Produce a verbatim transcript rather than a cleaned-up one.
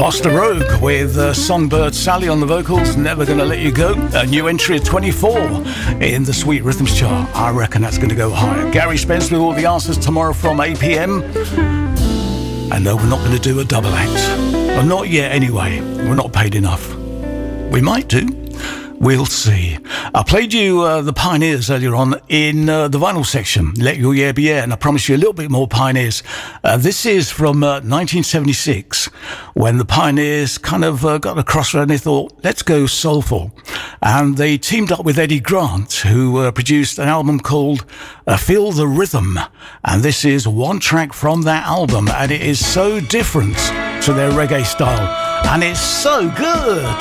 Foster Rogue with uh, Songbird Sally on the vocals, Never Gonna Let You Go. A new entry at twenty-four in the Sweet Rhythms chart. I reckon that's going to go higher. Gary Spence with all the answers tomorrow from eight p.m. And no, we're not going to do a double act. Well, not yet anyway. We're not paid enough. We might do. We'll see. I played you uh, the Pioneers earlier on in uh, the vinyl section. Let Your Yeah Be Yeah, and I promise you a little bit more Pioneers. Uh, this is from uh, nineteen seventy-six, when the Pioneers kind of uh, got a crossroad and they thought, let's go soulful. And they teamed up with Eddie Grant, who uh, produced an album called uh, Feel the Rhythm. And this is one track from that album, and it is so different to their reggae style. And it's so good.